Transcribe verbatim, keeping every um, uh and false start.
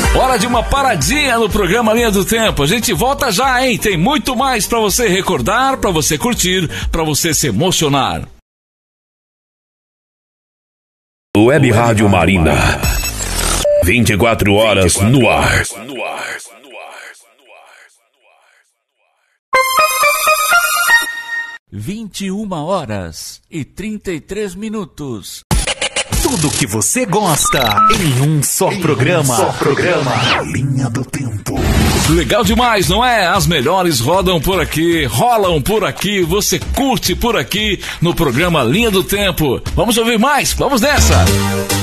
Hora de uma paradinha no programa Linha do Tempo. A gente volta já, hein? Tem muito mais pra você recordar, pra você curtir, pra você se emocionar. Web Rádio Marina. vinte e quatro horas no ar. vinte e uma horas e trinta e três minutos. Tudo que você gosta em um só em programa. Um só programa. Linha do Tempo. Legal demais, não é? As melhores rodam por aqui, rolam por aqui, você curte por aqui no programa Linha do Tempo. Vamos ouvir mais? Vamos nessa!